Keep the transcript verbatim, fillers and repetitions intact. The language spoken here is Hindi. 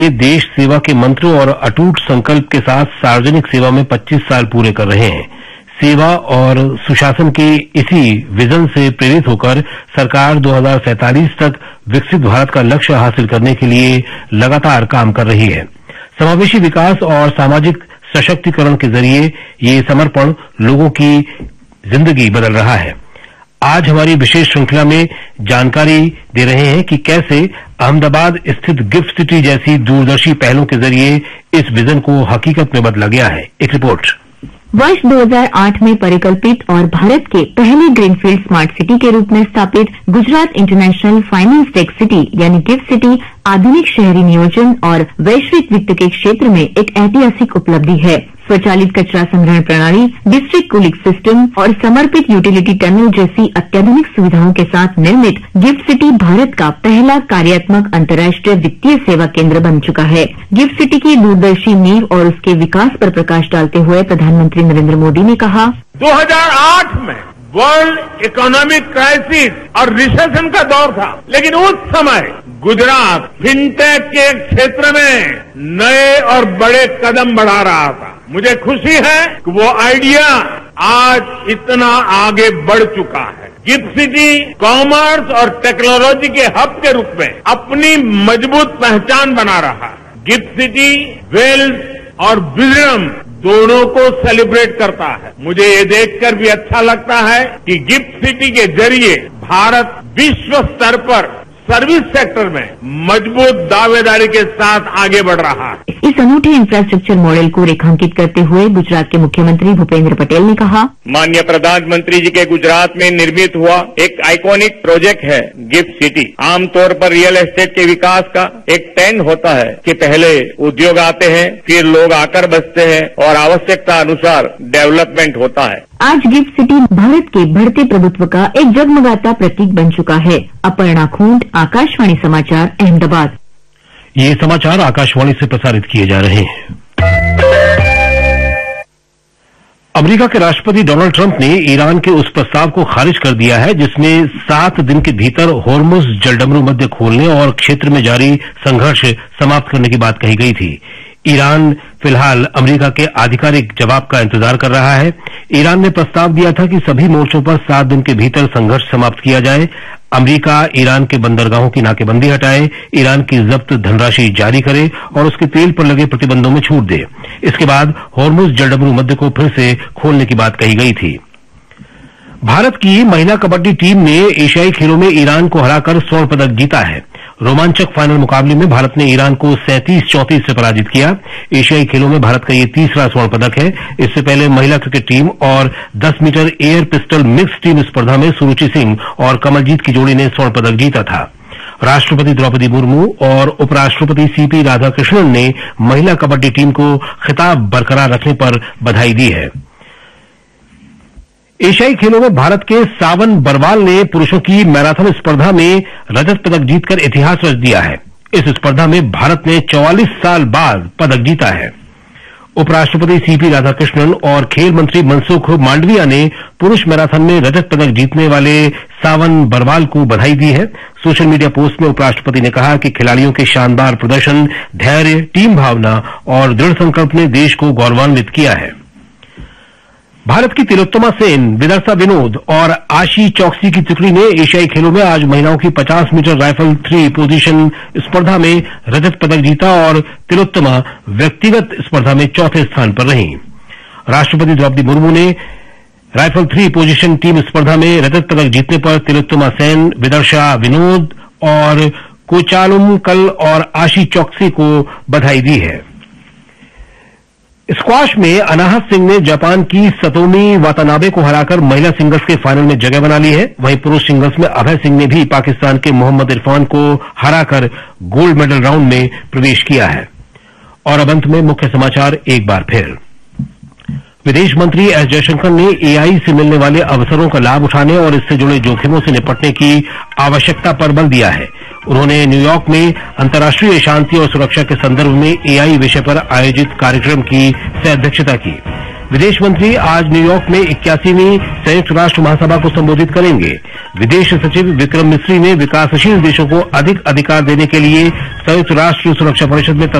देश सेवा के मंत्र और अटूट संकल्प के साथ सार्वजनिक सेवा में पच्चीस साल पूरे कर रहे हैं। सेवा और सुशासन के इसी विजन से प्रेरित होकर सरकार दो हज़ार सैंतालीस तक विकसित भारत का लक्ष्य हासिल करने के लिए लगातार काम कर रही है। समावेशी विकास और सामाजिक सशक्तिकरण के जरिए ये समर्पण लोगों की जिंदगी बदल रहा है। आज हमारी विशेष श्रृंखला में जानकारी दे रहे हैं कि कैसे अहमदाबाद स्थित गिफ्ट सिटी जैसी दूरदर्शी पहलों के जरिए इस विजन को हकीकत में बदला गया है। एक रिपोर्ट। वर्ष दो हज़ार आठ में परिकल्पित और भारत के पहले ग्रीनफील्ड स्मार्ट सिटी के रूप में स्थापित Gujarat international finance tech city यानी गिफ्ट सिटी आधुनिक शहरी नियोजन और वैश्विक वित्त के क्षेत्र में एक ऐतिहासिक उपलब्धि है। स्वचालित कचरा संग्रहण प्रणाली, डिस्ट्रिक्ट कूलिंग सिस्टम और समर्पित यूटिलिटी टनल जैसी अत्याधुनिक सुविधाओं के साथ निर्मित गिफ्ट सिटी भारत का पहला कार्यात्मक अंतर्राष्ट्रीय वित्तीय सेवा केंद्र बन चुका है। गिफ्ट सिटी की दूरदर्शी नींव और उसके विकास पर प्रकाश डालते हुए प्रधानमंत्री नरेंद्र मोदी ने कहा, दो हज़ार आठ में वर्ल्ड इकोनॉमिक क्राइसिस और रिसेशन का दौर था, लेकिन उस समय गुजरात फिनटेक के क्षेत्र में नए और बड़े कदम बढ़ा रहा था। मुझे खुशी है कि वो आइडिया आज इतना आगे बढ़ चुका है। गिफ्ट सिटी कॉमर्स और टेक्नोलॉजी के हब के रूप में अपनी मजबूत पहचान बना रहा है। गिफ्ट सिटी वेल्थ और विजडम दोनों को सेलिब्रेट करता है। मुझे ये देखकर भी अच्छा लगता है कि गिफ्ट सिटी के जरिए भारत विश्व स्तर पर सर्विस सेक्टर में मजबूत दावेदारी के साथ आगे बढ़ रहा है। इस अनूठे इंफ्रास्ट्रक्चर मॉडल को रेखांकित करते हुए गुजरात के मुख्यमंत्री भूपेंद्र पटेल ने कहा, माननीय प्रधानमंत्री जी के गुजरात में निर्मित हुआ एक आइकॉनिक प्रोजेक्ट है गिफ्ट सिटी। आमतौर पर रियल एस्टेट के विकास का एक ट्रेंड होता है कि पहले उद्योग आते हैं, फिर लोग आकर बसते हैं और आवश्यकता अनुसार डेवलपमेंट होता है। आज गिफ्ट सिटी भारत के बढ़ते प्रभुत्व का एक जगमगाता प्रतीक बन चुका है। अपर्णा खूंट, आकाशवाणी समाचार, अहमदाबाद। ये समाचार आकाशवाणी से प्रसारित किए जा रहे हैं। अमेरिका के राष्ट्रपति डोनाल्ड ट्रंप ने ईरान के उस प्रस्ताव को खारिज कर दिया है जिसमें सात दिन के भीतर होर्मुज जलडमरू मध्य खोलने और क्षेत्र में जारी संघर्ष समाप्त करने की बात कही गई थी। ईरान फिलहाल अमेरिका के आधिकारिक जवाब का इंतजार कर रहा है। ईरान ने प्रस्ताव दिया था कि सभी मोर्चों पर सात दिन के भीतर संघर्ष समाप्त किया जाए। अमेरिका ईरान के बंदरगाहों की नाकेबंदी हटाए, ईरान की जब्त धनराशि जारी करे और उसके तेल पर लगे प्रतिबंधों में छूट दे। इसके बाद होर्मुज जलडमरू मध्य को फिर से खोलने की बात कही गई थी। भारत की महिला कबड्डी टीम ने एशियाई खेलों में ईरान को हराकर स्वर्ण पदक जीता है। रोमांचक फाइनल मुकाबले में भारत ने ईरान को सैंतीस चौंतीस से पराजित किया। एशियाई खेलों में भारत का ये तीसरा स्वर्ण पदक है। इससे पहले महिला क्रिकेट टीम और दस metre air pistol mix team स्पर्धा में सुरुचि सिंह और कमलजीत की जोड़ी ने स्वर्ण पदक जीता था। राष्ट्रपति द्रौपदी मुर्मू और उपराष्ट्रपति सीपी राधाकृष्णन ने महिला कबड्डी टीम को खिताब बरकरार रखने पर बधाई दी है। एशियाई खेलों में भारत के सावन बरवाल ने पुरुषों की मैराथन स्पर्धा में रजत पदक जीतकर इतिहास रच दिया है। इस स्पर्धा में भारत ने चौवालीस साल बाद पदक जीता है। उपराष्ट्रपति सीपी राधाकृष्णन और खेल मंत्री मनसुख मांडविया ने पुरुष मैराथन में रजत पदक जीतने वाले सावन बरवाल को बधाई दी है। सोशल मीडिया पोस्ट में उपराष्ट्रपति ने कहा कि खिलाड़ियों के शानदार प्रदर्शन, धैर्य, टीम भावना और दृढ़ संकल्प ने देश को गौरवान्वित किया है। भारत की तिलोत्तमा सेन, विदर्शा विनोद और आशी चौकसी की टुकड़ी ने एशियाई खेलों में आज महिलाओं की पचास मीटर राइफल थ्री पोजीशन स्पर्धा में रजत पदक जीता और तिलोत्तमा व्यक्तिगत स्पर्धा में चौथे स्थान पर रहीं। राष्ट्रपति द्रौपदी मुर्मू ने राइफल थ्री पोजीशन टीम स्पर्धा में रजत पदक जीतने पर तिलोत्तमा सेन, विदर्शा विनोद और कोचालुमकल और आशी चौकसी को बधाई दी है। स्क्वाश में अनाहत सिंह ने जापान की सतोमी वातानाबे को हराकर महिला सिंगल्स के फाइनल में जगह बना ली है। वहीं पुरुष सिंगल्स में अभय सिंह ने भी पाकिस्तान के मोहम्मद इरफान को हराकर गोल्ड मेडल राउंड में प्रवेश किया है। और अब अंत में मुख्य समाचार एक बार फिर। विदेश मंत्री एस जयशंकर ने एआई से मिलने वाले अवसरों का लाभ उठाने और इससे जुड़े जोखिमों से निपटने की आवश्यकता पर बल दिया है। उन्होंने न्यूयॉर्क में अंतर्राष्ट्रीय शांति और सुरक्षा के संदर्भ में एआई विषय पर आयोजित कार्यक्रम की सह अध्यक्षता की। विदेश मंत्री आज न्यूयॉर्क में इक्यासीवीं संयुक्त राष्ट्र महासभा को संबोधित करेंगे। विदेश सचिव विक्रम मिस्री ने विकासशील देशों को अधिक अधिकार देने के लिए संयुक्त राष्ट्र सुरक्षा परिषद में